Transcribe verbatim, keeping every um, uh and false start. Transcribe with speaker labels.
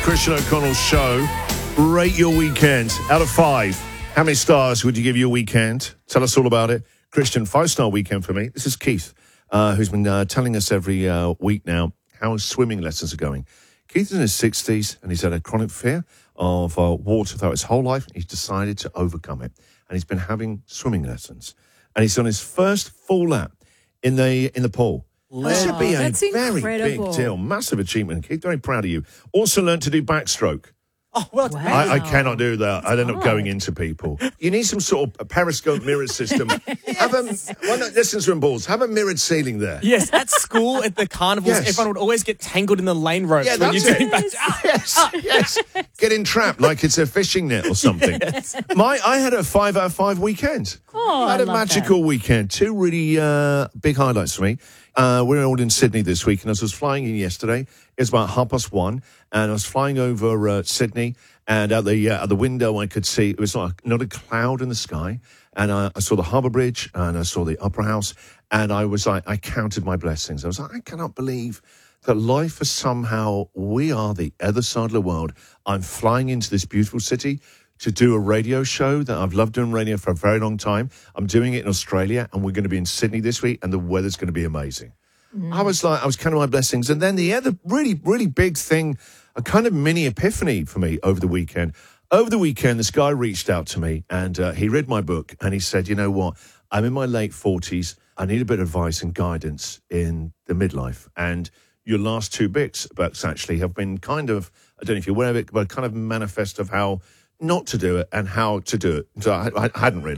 Speaker 1: Christian O'Connell's show. Rate your weekend. Out of five, how many stars would you give your weekend? Tell us all about it. Christian, five-star weekend for me. This is Keith, uh, who's been uh, telling us every uh, week now how his swimming lessons are going. Keith is in his sixties, and he's had a chronic fear of uh, water throughout his whole life. He's decided to overcome it, and he's been having swimming lessons. And he's on his first full lap in the in the pool. That should be a very incredible. big deal. Massive achievement. Keith, very proud of you. Also learned to do backstroke.
Speaker 2: Oh, well,
Speaker 1: wow. I, I cannot do that. I end up going into people. You need some sort of a periscope mirror system. Yes. Have a, well, no, listen to balls. Have a mirrored ceiling there.
Speaker 2: Yes, at school, at the carnivals, yes. everyone would always get tangled in the lane ropes
Speaker 1: yeah,
Speaker 2: when you're doing back.
Speaker 1: Yes, yes. Getting trapped like it's a fishing net or something. Yes. My, I had a five out of five weekend.
Speaker 3: Oh,
Speaker 1: I had
Speaker 3: I
Speaker 1: a
Speaker 3: love
Speaker 1: magical
Speaker 3: that.
Speaker 1: weekend. Two really uh, big highlights for me. Uh, we're all in Sydney this week, and as I was flying in yesterday, it was about half past one, and I was flying over uh, Sydney, and at the uh, at the window I could see, it was like not a cloud in the sky, and I, I saw the Harbour Bridge, and I saw the Opera House, and I was like, I counted my blessings. I was like, I cannot believe that life is somehow, we are the other side of the world. I'm flying into this beautiful city to do a radio show that I've loved doing radio for a very long time. I'm doing it in Australia, and we're going to be in Sydney this week, and the weather's going to be amazing. Mm. I was like, I was counting my blessings. And then the other really, really big thing, a kind of mini epiphany for me over the weekend. Over the weekend, this guy reached out to me, and uh, he read my book, and he said, you know what, I'm in my late forties. I need a bit of advice and guidance in the midlife. And your last two books, books actually have been kind of, I don't know if you're aware of it, but kind of manifest of how not to do it and how to do it. So I, I hadn't read